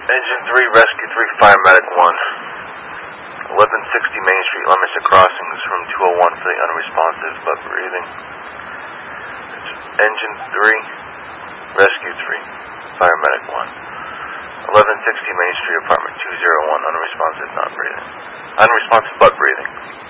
Engine 3, Rescue 3, Fire Medic 1. 1160 Main Street, Leominster Crossings, room 201 for the unresponsive but breathing. Engine 3, Rescue 3, Fire Medic 1. 1160 Main Street, apartment 201, unresponsive, not breathing. Unresponsive but breathing.